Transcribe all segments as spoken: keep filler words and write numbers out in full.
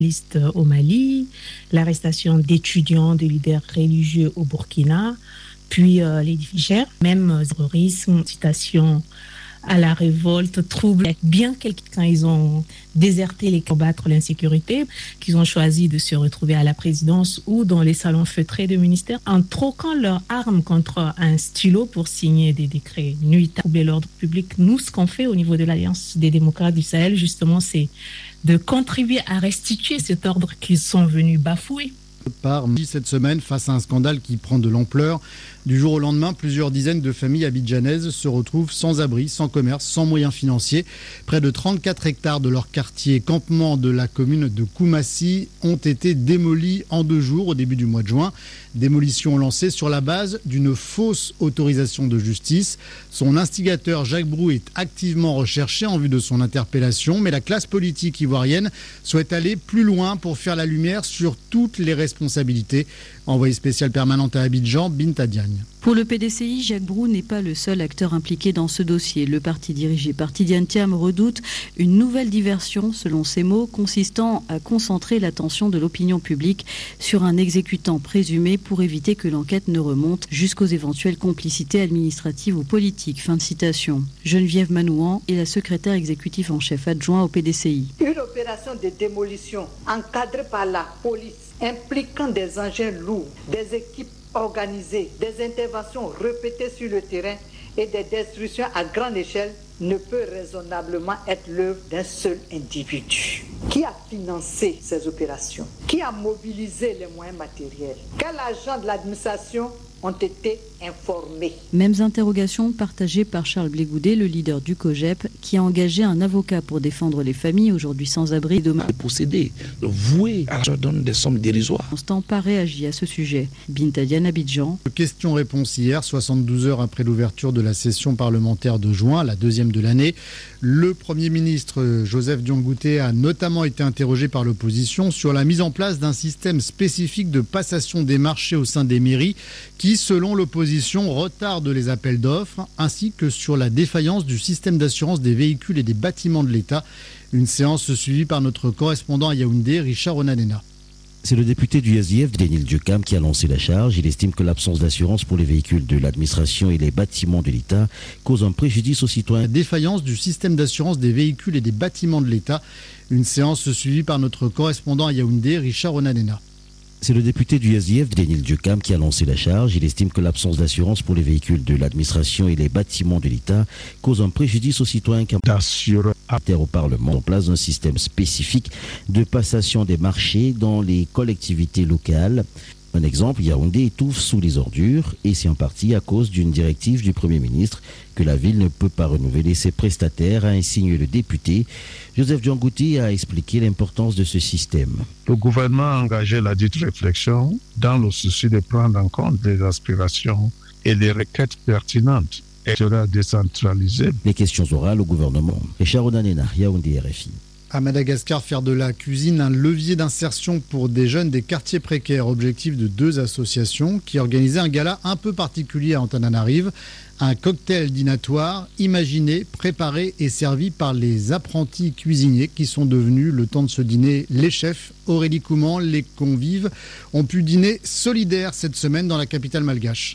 au Mali, l'arrestation d'étudiants, de leaders religieux au Burkina, puis euh, les Niger, même euh, terrorisme, citation à la révolte, trouble, bien quelques quand ils ont déserté les combattre l'insécurité, qu'ils ont choisi de se retrouver à la présidence ou dans les salons feutrés de ministère, en troquant leurs armes contre un stylo pour signer des décrets nuitables, troubler l'ordre public. Nous, ce qu'on fait au niveau de l'Alliance des démocrates du Sahel, justement, c'est de contribuer à restituer cet ordre qu'ils sont venus bafouer. Par cette semaine, face à un scandale qui prend de l'ampleur, du jour au lendemain, plusieurs dizaines de familles abidjanaises se retrouvent sans abri, sans commerce, sans moyens financiers. Près de trente-quatre hectares de leur quartier campement de la commune de Koumassi ont été démolis en deux jours au début du mois de juin. Démolition lancée sur la base d'une fausse autorisation de justice. Son instigateur, Jacques Brou, est activement recherché en vue de son interpellation, mais la classe politique ivoirienne souhaite aller plus loin pour faire la lumière sur toutes les responsabilités. Envoyé spécial permanente à Abidjan, Binta Diagne. Pour le P D C I, Jacques Brou n'est pas le seul acteur impliqué dans ce dossier. Le parti dirigé par Tidiane Thiam redoute une nouvelle diversion, selon ses mots, consistant à concentrer l'attention de l'opinion publique sur un exécutant présumé pour éviter que l'enquête ne remonte jusqu'aux éventuelles complicités administratives ou politiques. Fin de citation. Geneviève Manouan est la secrétaire exécutive en chef adjoint au P D C I. Une opération de démolition encadrée par la police, impliquant des engins lourds, des équipes organisées, des interventions répétées sur le terrain et des destructions à grande échelle ne peut raisonnablement être l'œuvre d'un seul individu. Qui a financé ces opérations? Qui a mobilisé les moyens matériels? Quel agent de l'administration ont été informés? Mêmes interrogations partagées par Charles Blégoudet, le leader du COJEP, qui a engagé un avocat pour défendre les familles aujourd'hui sans abri. Demain, les posséder, vouer, je donne des sommes dérisoires. Constant pas réagi à ce sujet. Binta Diagne, Abidjan. Question-réponse hier, soixante-douze heures après l'ouverture de la session parlementaire de juin, la deuxième de l'année. Le Premier ministre Joseph Diongouté a notamment été interrogé par l'opposition sur la mise en place d'un système spécifique de passation des marchés au sein des mairies qui, selon l'opposition, retarde les appels d'offres, ainsi que sur la défaillance du système d'assurance des véhicules et des bâtiments de l'État. Une séance suivie par notre correspondant à Yaoundé, Richard Onanena. C'est le député du S D F, Daniel Diocam, qui a lancé la charge. Il estime que l'absence d'assurance pour les véhicules de l'administration et les bâtiments de l'État cause un préjudice aux citoyens. La défaillance du système d'assurance des véhicules et des bâtiments de l'État. Une séance suivie par notre correspondant à Yaoundé, Richard Onanena. C'est le député du S D F, Daniel Diocam, qui a lancé la charge. Il estime que l'absence d'assurance pour les véhicules de l'administration et les bâtiments de l'État cause un préjudice aux citoyens qui assurent au Parlement en place un système spécifique de passation des marchés dans les collectivités locales. Un exemple, Yaoundé étouffe sous les ordures et c'est en partie à cause d'une directive du Premier ministre que la ville ne peut pas renouveler ses prestataires, a insinué le député. Joseph Diongouté a expliqué l'importance de ce système. Le gouvernement a engagé la dite réflexion dans le souci de prendre en compte les aspirations et les requêtes pertinentes et sera décentralisé. Les questions orales au gouvernement. Richard Onanena, Yaoundé, R F I. À Madagascar, faire de la cuisine un levier d'insertion pour des jeunes des quartiers précaires. Objectif de deux associations qui organisaient un gala un peu particulier à Antananarive. Un cocktail dînatoire imaginé, préparé et servi par les apprentis cuisiniers qui sont devenus, le temps de ce dîner, les chefs. Aurélie Couman, les convives ont pu dîner solidaires cette semaine dans la capitale malgache.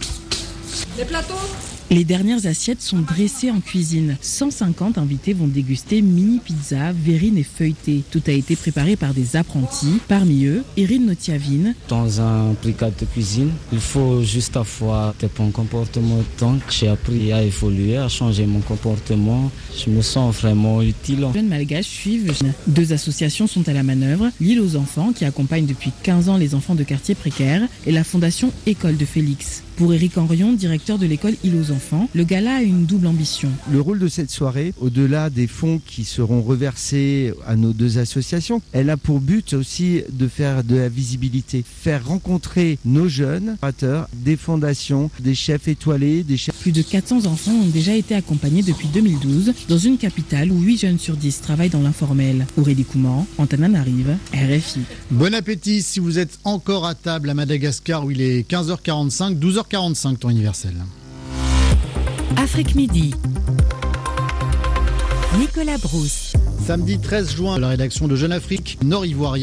Les plateaux ? Les dernières assiettes sont dressées en cuisine. cent cinquante invités vont déguster mini pizza, verrine et feuilleté. Tout a été préparé par des apprentis. Parmi eux, Erin Notiavine. Dans un brigade de cuisine, il faut juste avoir des bons comportements. Donc, j'ai appris à évoluer, à changer mon comportement. Je me sens vraiment utile. Les jeunes malgaches suivent. Deux associations sont à la manœuvre. L'île aux enfants, qui accompagne depuis quinze ans les enfants de quartiers précaires, et la fondation École de Félix. Pour Éric Henrion, directeur de l'école Île aux enfants, le gala a une double ambition. Le rôle de cette soirée, au-delà des fonds qui seront reversés à nos deux associations, elle a pour but aussi de faire de la visibilité, faire rencontrer nos jeunes créateurs, des fondations, des chefs étoilés, des chefs... Plus de quatre cents enfants ont déjà été accompagnés depuis deux mille douze dans une capitale où huit jeunes sur dix travaillent dans l'informel. Aurélie Couman, Antananarive, R F I. Bon appétit si vous êtes encore à table à Madagascar où il est quinze heures quarante-cinq, douze heures quarante-cinq temps universel. Afrique Midi. Nicolas Brousse. Samedi treize juin, la rédaction de Jeune Afrique, Nord-Ivoirien.